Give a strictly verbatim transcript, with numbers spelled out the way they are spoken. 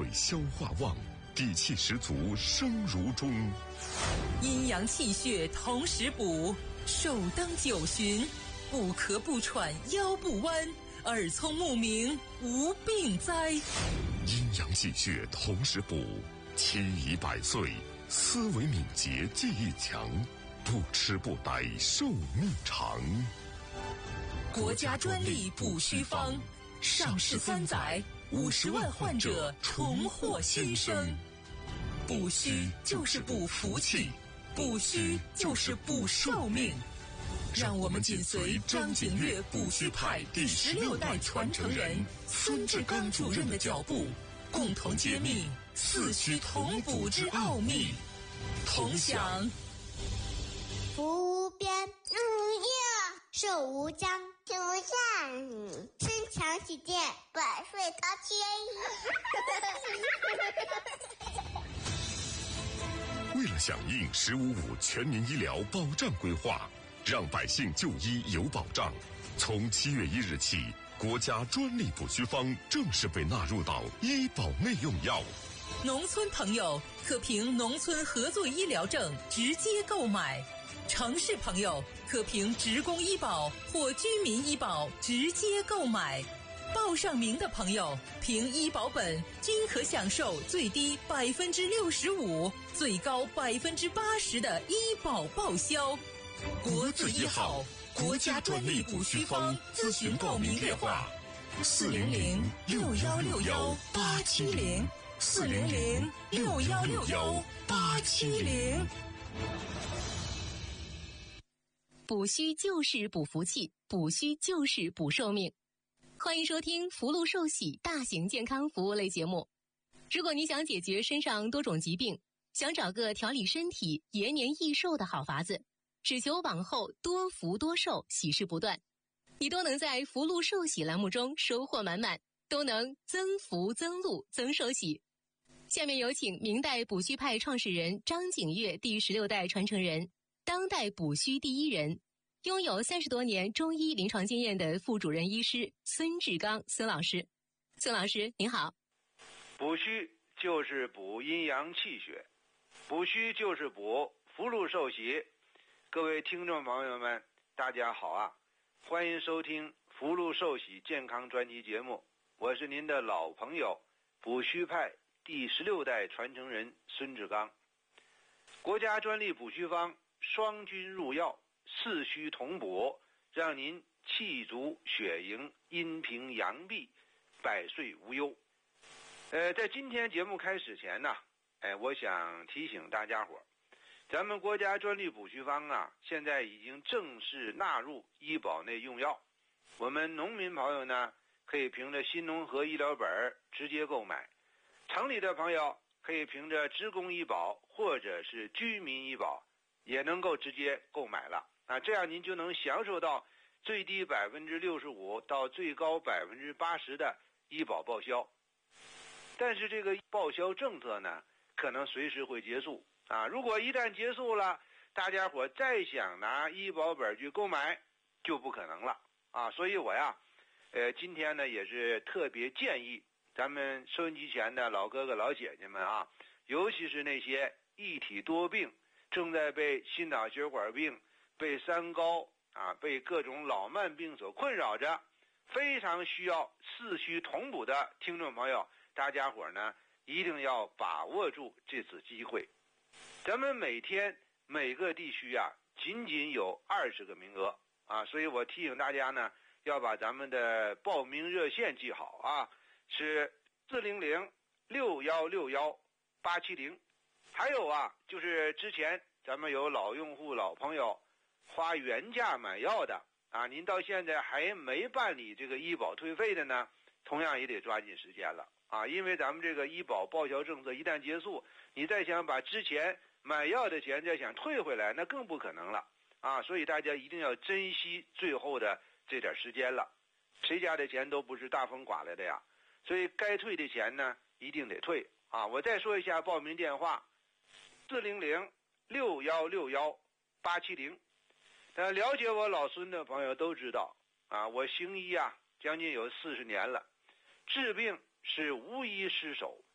消化旺，底气十足，声如钟。 阴阳气血同时补，手当九旬，不咳不喘腰不弯，耳聪目明无病灾。 阴阳气血同时补，七宜百岁，思维敏捷，记忆强，不吃不呆，寿命长。 国家专利补虚方，上市三载，五十万患者重获新生。补虚就是补福气，补虚就是补寿命。让我们紧随张景岳补虚派第十六代传承人孙志刚主任的脚步，共同揭秘四虚同补之奥秘。同享福无边，福无忧，寿无疆，寿无善，身强体健，百岁高迁。为了响应“十五五”全民医疗保障规划，让百姓就医有保障，从七月一日起，国家专利补虚方正式被纳入到医保内用药。 农村朋友可凭农村合作医疗证直接购买，城市朋友可凭职工医保或居民医保直接购买。报上名的朋友凭医保本均可享受最低百分之六十五、最高百分之八十的医保报销。国字一号，国家专利补虚方，咨询报名电话：四零零六幺六幺八七零，四零零六幺六幺八七零。 补虚就是补福气，补虚就是补寿命。欢迎收听福禄寿喜大型健康服务类节目。如果你想解决身上多种疾病，想找个调理身体、延年益寿的好法子，只求往后多福多寿，喜事不断，你都能在福禄寿喜栏目中收获满满，都能增福增禄增寿喜。下面有请明代补虚派创始人张景岳第十六代传承人，当代补虚第一人，拥有三十多年中医临床经验的副主任医师孙志刚孙老师。孙老师您好。 补虚就是补阴阳气血，补虚就是补福禄寿喜。各位听众朋友们大家好啊，欢迎收听福禄寿喜健康专辑节目，我是您的老朋友补虚派第十六代传承人孙志刚。国家专利补虚方，双菌入药，四虚同补，让您气足血盈，阴平阳闭，百岁无忧。呃，在今天节目开始前呢，哎，我想提醒大家伙，咱们国家专利补虚方啊，现在已经正式纳入医保内用药。我们农民朋友呢，可以凭着新农合医疗本直接购买；城里的朋友可以凭着职工医保或者是居民医保，也能够直接购买了啊。这样您就能享受到最低百分之六十五到最高百分之八十的医保报销。但是这个报销政策呢，可能随时会结束啊！如果一旦结束了，大家伙再想拿医保本去购买，就不可能了啊！所以我呀，呃，今天呢也是特别建议咱们收音机前的老哥哥老姐姐们啊，尤其是那些一体多病，正在被心脑血管病、被三高啊、被各种老慢病所困扰着，非常需要四虚同补的听众朋友，大家伙呢一定要把握住这次机会。咱们每天每个地区啊，仅仅有二十个名额啊，所以我提醒大家呢，要把咱们的报名热线记好啊，是四零零六幺六幺八七零。还有啊，就是之前咱们有老用户老朋友花原价买药的啊，您到现在还没办理这个医保退费的呢，同样也得抓紧时间了啊，因为咱们这个医保报销政策一旦结束，你再想把之前买药的钱再想退回来，那更不可能了啊！所以大家一定要珍惜最后的这点时间了，谁家的钱都不是大风刮来的呀，所以该退的钱呢一定得退啊！我再说一下报名电话：四零零六幺六幺八七零。那了解我老孙的朋友都知道啊，我行医啊将近有四十年了，治病是无医失手